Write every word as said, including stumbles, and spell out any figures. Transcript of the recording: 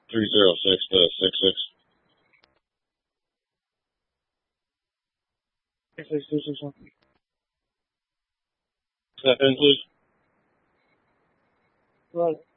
three zero six to six six. Six six two six one. Step in, please. Right.